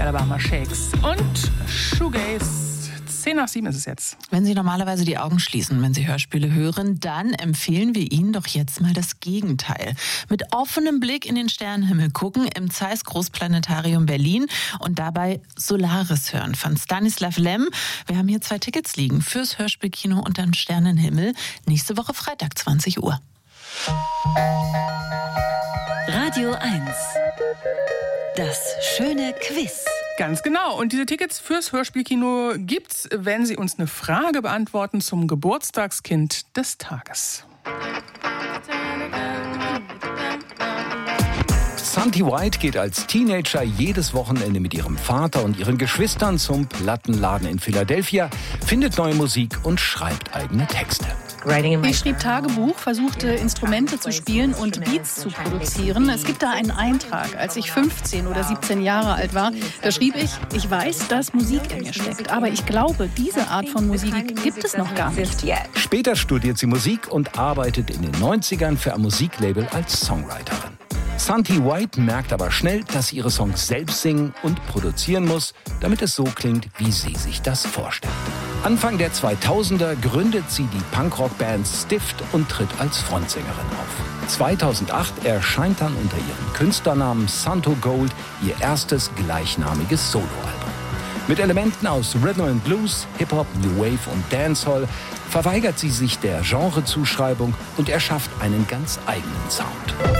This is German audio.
Alabama Shakes und Shoegaze. 6:10 ist es jetzt. Wenn Sie normalerweise die Augen schließen, wenn Sie Hörspiele hören, dann empfehlen wir Ihnen doch jetzt mal das Gegenteil. Mit offenem Blick in den Sternenhimmel gucken im Zeiss Großplanetarium Berlin und dabei Solaris hören von Stanislav Lem. Wir haben hier 2 Tickets liegen fürs Hörspielkino unterm Sternenhimmel. Nächste Woche Freitag, 20 Uhr. Radio 1. Das schöne Quiz. Ganz genau. Und diese Tickets fürs Hörspielkino gibt's, wenn Sie uns eine Frage beantworten zum Geburtstagskind des Tages. Santi White geht als Teenager jedes Wochenende mit ihrem Vater und ihren Geschwistern zum Plattenladen in Philadelphia, findet neue Musik und schreibt eigene Texte. Ich schrieb Tagebuch, versuchte Instrumente zu spielen und Beats zu produzieren. Es gibt da einen Eintrag, als ich 15 oder 17 Jahre alt war. Da schrieb ich weiß, dass Musik in mir steckt, aber ich glaube, diese Art von Musik gibt es noch gar nicht. Später studiert sie Musik und arbeitet in den 90ern für ein Musiklabel als Songwriterin. Santi White merkt aber schnell, dass sie ihre Songs selbst singen und produzieren muss, damit es so klingt, wie sie sich das vorstellt. Anfang der 2000er gründet sie die Punkrock-Band Stift und tritt als Frontsängerin auf. 2008 erscheint dann unter ihrem Künstlernamen Santo Gold ihr erstes gleichnamiges Soloalbum. Mit Elementen aus Rhythm and Blues, Hip-Hop, New Wave und Dancehall verweigert sie sich der Genrezuschreibung und erschafft einen ganz eigenen Sound.